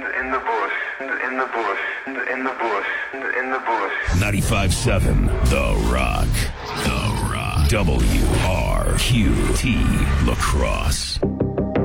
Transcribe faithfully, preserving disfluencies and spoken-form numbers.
in the bush, in the bush, in the bush, in the bush. ninety-five seven The Rock. The Rock. W R Q T La Crosse.